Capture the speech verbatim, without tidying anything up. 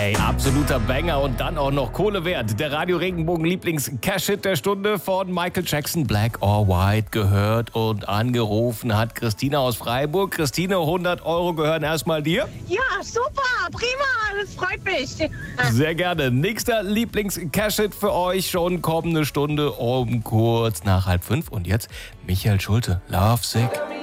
Ey, absoluter Banger und dann auch noch Kohle wert. Der Radio Regenbogen Lieblings-Cash-Hit der Stunde von Michael Jackson, Black or White, gehört und angerufen hat Christine aus Freiburg. Christine, hundert Euro gehören erstmal dir. Ja, super, prima, das freut mich. Sehr gerne. Nächster Lieblings-Cash-Hit für euch schon kommende Stunde um kurz nach halb fünf. Und jetzt Michael Schulte, Love Sick.